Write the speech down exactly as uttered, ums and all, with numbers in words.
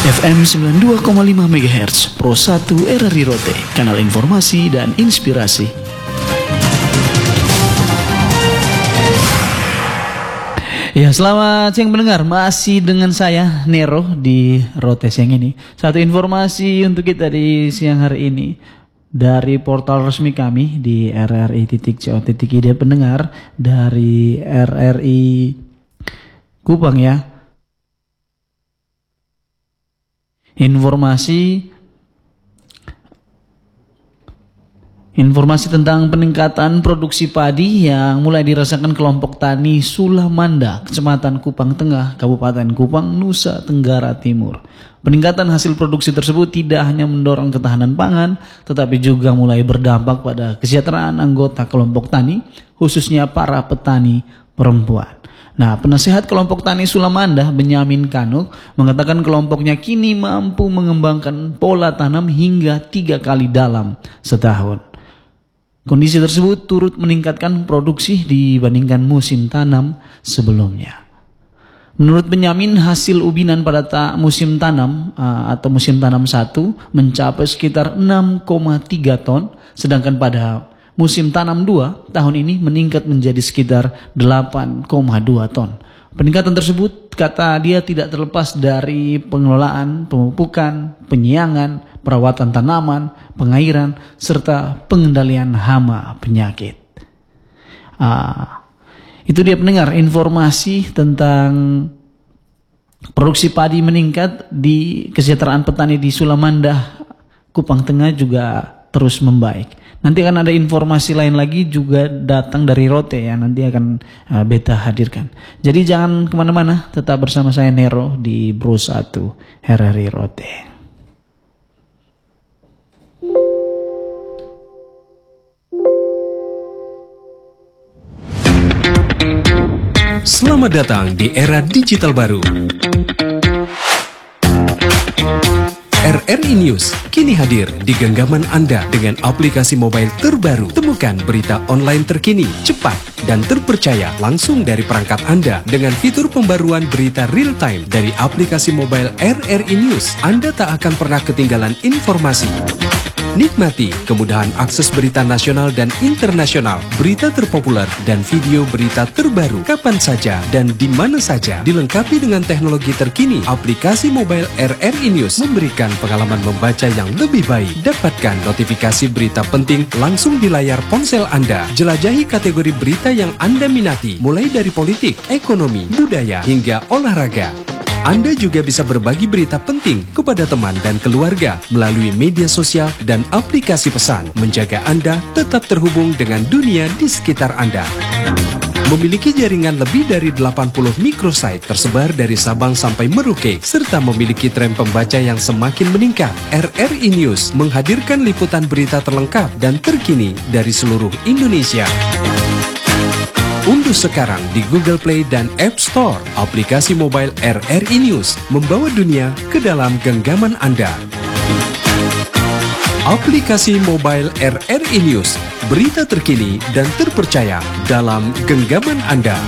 F M sembilan puluh dua koma lima MHz Pro satu R R I Rote, kanal informasi dan inspirasi. Ya, selamat siang pendengar, masih dengan saya Nero di Rote siang ini. Satu informasi untuk kita di siang hari ini dari portal resmi kami di r r i titik co titik i d pendengar dari R R I Kupang ya. Informasi Informasi tentang peningkatan produksi padi yang mulai dirasakan kelompok tani Sulamanda, Kecamatan Kupang Tengah, Kabupaten Kupang, Nusa Tenggara Timur. Peningkatan hasil produksi tersebut tidak hanya mendorong ketahanan pangan, tetapi juga mulai berdampak pada kesejahteraan anggota kelompok tani, khususnya para petani perempuan. Nah, penasehat kelompok tani Sulamanda, Benyamin Kanuk, mengatakan kelompoknya kini mampu mengembangkan pola tanam hingga tiga kali dalam setahun. Kondisi tersebut turut meningkatkan produksi dibandingkan musim tanam sebelumnya. Menurut Benyamin, hasil ubinan pada ta musim tanam uh, atau musim tanam satu mencapai sekitar enam koma tiga ton, sedangkan pada musim tanam dua tahun ini meningkat menjadi sekitar delapan koma dua ton. Peningkatan tersebut, kata dia, tidak terlepas dari pengelolaan, pemupukan, penyiangan, perawatan tanaman, pengairan, serta pengendalian hama penyakit. Ah, itu dia pendengar informasi tentang produksi padi meningkat di kesejahteraan petani di Sulamanda, Kupang Tengah juga terus membaik. Nanti akan ada informasi lain lagi juga datang dari Rote ya, nanti akan uh, beta hadirkan. Jadi jangan kemana-mana, tetap bersama saya Nero di Pro satu R R I Rote. Selamat datang di era digital baru. R R I News kini hadir di genggaman Anda dengan aplikasi mobile terbaru. Temukan berita online terkini, cepat, dan terpercaya langsung dari perangkat Anda dengan fitur pembaruan berita real time dari aplikasi mobile R R I News. Anda tak akan pernah ketinggalan informasi. Nikmati kemudahan akses berita nasional dan internasional, berita terpopuler, dan video berita terbaru kapan saja dan di mana saja. Dilengkapi dengan teknologi terkini, aplikasi mobile R R I News memberikan pengalaman membaca yang lebih baik. Dapatkan notifikasi berita penting langsung di layar ponsel Anda. Jelajahi kategori berita yang Anda minati, mulai dari politik, ekonomi, budaya, hingga olahraga. Anda juga bisa berbagi berita penting kepada teman dan keluarga melalui media sosial dan aplikasi pesan, menjaga Anda tetap terhubung dengan dunia di sekitar Anda. Memiliki jaringan lebih dari delapan puluh microsite tersebar dari Sabang sampai Merauke, serta memiliki tren pembaca yang semakin meningkat. R R I News menghadirkan liputan berita terlengkap dan terkini dari seluruh Indonesia. Unduh sekarang di Google Play dan App Store aplikasi mobile R R I News, membawa dunia ke dalam genggaman Anda. Aplikasi mobile R R I News, berita terkini dan terpercaya dalam genggaman Anda.